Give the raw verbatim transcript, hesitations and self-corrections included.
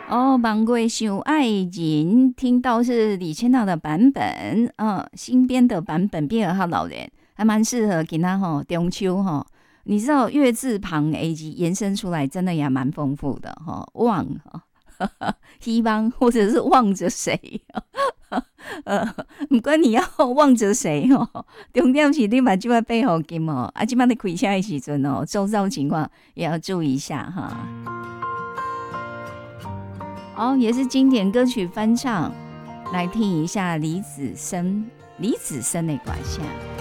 哦，望过想爱人，听到是李千娜的版本，嗯，新编的版本变二号老人，还蛮适合给他哈中秋哈。你知道月字旁 A 级延伸出来，真的也蛮丰富的哈。望哈，希望或者是望着谁，呃，不管你要望着谁哦，重点是你把这把背后金哦，啊，这把你开车的时阵哦，周遭情况也要注意一下哈。哦，也是经典歌曲翻唱，来听一下李子森，李子森的歌声。